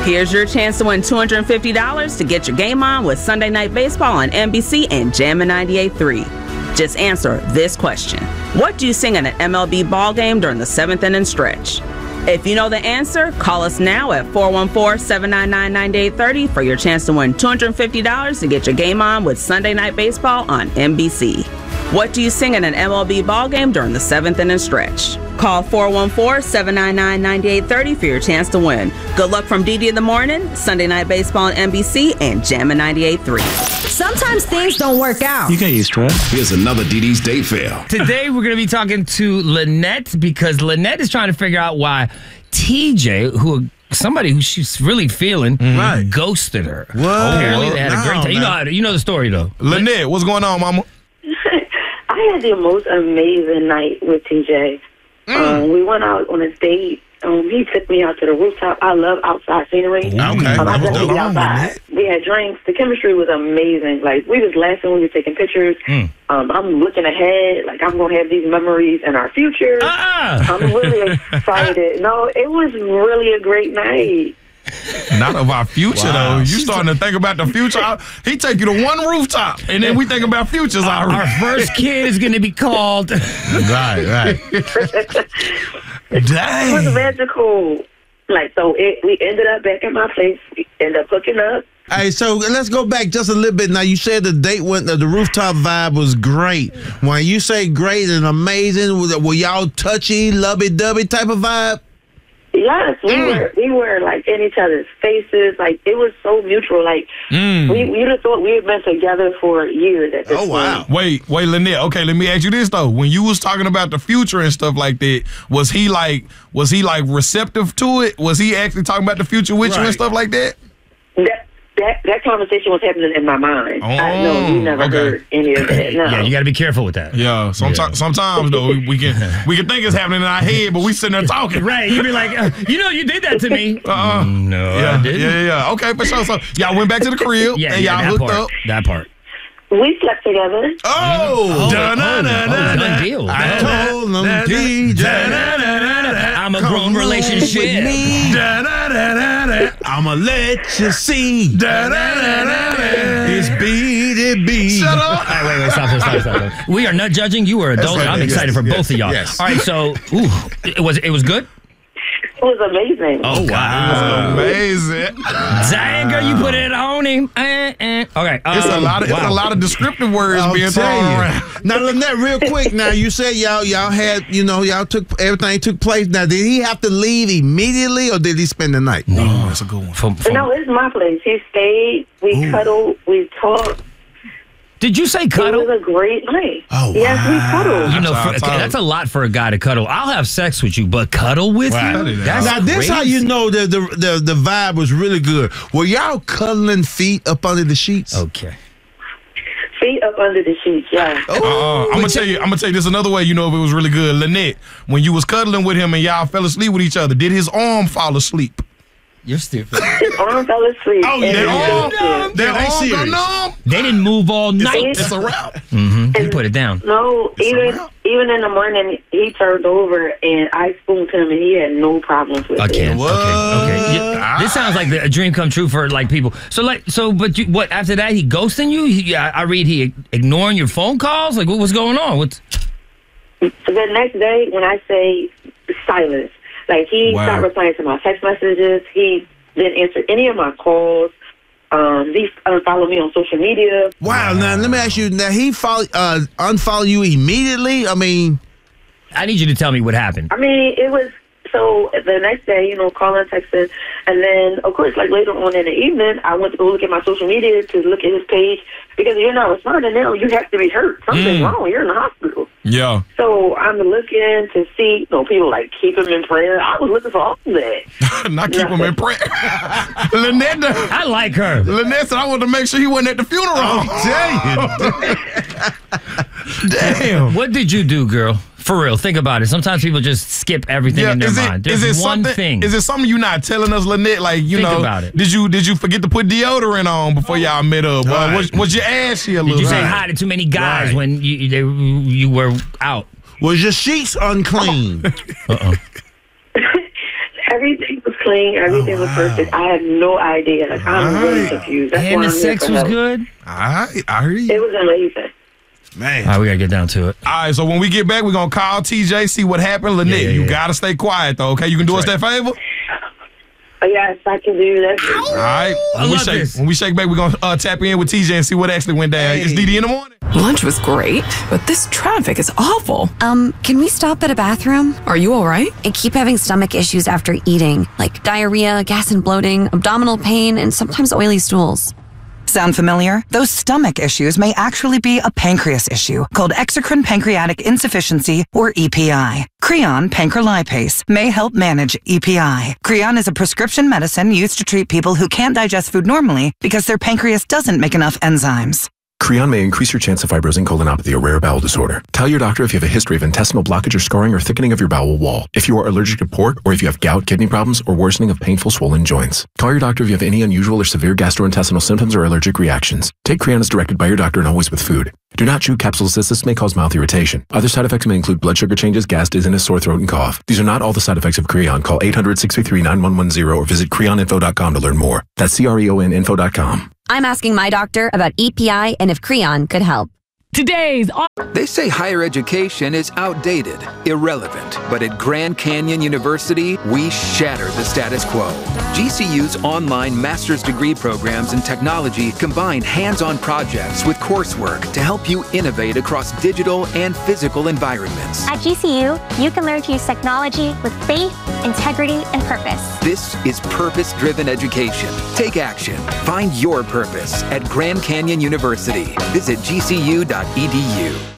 Here's your chance to win $250 to get your game on with Sunday Night Baseball on NBC and Jammin' 98.3. Just answer this question. What do you sing at an MLB ball game during the 7th inning stretch? If you know the answer, call us now at 414-799-9830 for your chance to win $250 to get your game on with Sunday Night Baseball on NBC. What do you sing at an MLB ball game during the 7th inning stretch? Call 414-799-9830 for your chance to win. Good luck from DD in the morning, Sunday Night Baseball on NBC and Jammin' 98.3. Sometimes things don't work out. You can't use stress. Here's another DD's date fail. Today we're going to be talking to Lynette because Lynette is trying to figure out why TJ, somebody who she's really feeling, ghosted her. Whoa. Apparently they had a great time. You know the story though. Lynette, what's going on, mama? I had the most amazing night with TJ. We went out on a date. He took me out to the rooftop. I love outside scenery. Okay. I love to be outside. We had drinks. The chemistry was amazing. Like, we was laughing when we were taking pictures. I'm looking ahead. Like, I'm going to have these memories in our future. I'm really excited. No, it was really a great night. Not of our future, though. You starting to think about the future. He take you to one rooftop, and then we think about futures already. Our first kid is going to be called. Right. Dang. It was magical. Like, so we ended up back at my place. We ended up hooking up. Hey, so let's go back just a little bit. Now, you said the rooftop vibe was great. When you say great and amazing, were y'all touchy, lovey-dovey type of vibe? Yes, we were like in each other's faces. Like, it was so mutual. Like, we just thought we had been together for years at this point. Wow. Wait, Lynette. Okay, let me ask you this though. When you was talking about the future and stuff like that, was he like receptive to it? Was he actually talking about the future with you and stuff like that? That conversation was happening in my mind. I know you never heard any of that. No. Yeah, you got to be careful with that. Yeah, sometimes though we can think it's happening in our head, but we sitting there talking. Right, you be like, you did that to me. No, I didn't. Yeah. Okay, for sure. So y'all went back to the crib and y'all hooked up. That part. We slept together. Done deal. I told them, DJ, I'm a grown relationship. I'ma let you see. It's BDB. Shut up. All right, wait, stop. We are not judging. You are adults. I'm excited for both of y'all. Yes. All right, so, it was good? It was amazing. Oh, wow. Amazing. Dang, girl, you put it on him. Okay. It's a lot of descriptive words being thrown around. Now, Lynette, real quick. Now, you said y'all had, y'all everything took place. Now, did he have to leave immediately, or did he spend the night? No, that's a good one. No, it's my place. He stayed. We cuddled. We talked. Did you say cuddle? It was a great night. Oh, yes, we cuddled. That's a lot for a guy to cuddle. I'll have sex with you, but cuddle with you? That's now, this how you know that the vibe was really good. Were y'all cuddling feet up under the sheets? Okay. Feet up under the sheets, yeah. I'm gonna tell you this another way. You know if it was really good, Lynette. When you was cuddling with him and y'all fell asleep with each other, did his arm fall asleep? You're stupid. His arm fell asleep. Oh, Their arm numb. They didn't move all night. It's a wrap. He put it down. No, even in the morning, he turned over and I spooned him and he had no problems with it. Okay. This sounds like a dream come true for like people. But after that he ghosting you? I read he ignoring your phone calls? Like what's going on? The next day when I say silence, like he stopped replying to my text messages. He didn't answer any of my calls. He unfollowed me on social media. Wow. Now let me ask you. Now he unfollowed you immediately. I mean, I need you to tell me what happened. I mean, it was so the next day, calling, texting, and then of course, like later on in the evening, I went to go look at my social media to look at his page because you're not responding now. You have to be hurt. Something's wrong. You're in the hospital. Yeah. So I'm looking to see, people like keep him in prayer. I was looking for all that. Not keep him in prayer. Lynette, I like her. Lynette said I wanted to make sure he wasn't at the funeral. Damn. What did you do, girl? For real, think about it. Sometimes people just skip everything in their mind. There's one thing. Is it something you're not telling us, Lynette? Like, think about it. Did you forget to put deodorant on before y'all met up? Was your ass here a little? Did you say hi to too many guys when you were out? Was your sheets unclean? Everything was clean. Everything was perfect. I have no idea. Like, I'm really confused. That's And why the I'm sex here was for help. good? I hear you. It was amazing. Man. All right, we got to get down to it. All right, so when we get back, we're going to call TJ, see what happened. Lynette, you got to stay quiet, though, okay? You can do us that favor? Yes, I can do that. All right. I love this. When we shake back, we're going to tap in with TJ and see what actually went down. It's DD in the morning. Lunch was great, but this traffic is awful. Can we stop at a bathroom? Are you all right? I keep having stomach issues after eating, like diarrhea, gas and bloating, abdominal pain, and sometimes oily stools. Sound familiar? Those stomach issues may actually be a pancreas issue called exocrine pancreatic insufficiency, or EPI. Creon pancrelipase may help manage EPI. Creon is a prescription medicine used to treat people who can't digest food normally because their pancreas doesn't make enough enzymes. Creon may increase your chance of fibrosing colonopathy, a rare bowel disorder. Tell your doctor if you have a history of intestinal blockage or scarring or thickening of your bowel wall, if you are allergic to pork, or if you have gout, kidney problems, or worsening of painful swollen joints. Call your doctor if you have any unusual or severe gastrointestinal symptoms or allergic reactions. Take Creon as directed by your doctor and always with food. Do not chew capsules as this may cause mouth irritation. Other side effects may include blood sugar changes, gas, dizziness, sore throat, and cough. These are not all the side effects of Creon. Call 800-633-9110 or visit creoninfo.com to learn more. That's CREONinfo.com. I'm asking my doctor about EPI and if Creon could help. They say higher education is outdated, irrelevant, but at Grand Canyon University, we shatter the status quo. GCU's online master's degree programs in technology combine hands-on projects with coursework to help you innovate across digital and physical environments. At GCU, you can learn to use technology with faith, integrity, and purpose. This is purpose-driven education. Take action. Find your purpose at Grand Canyon University. Visit gcu.edu.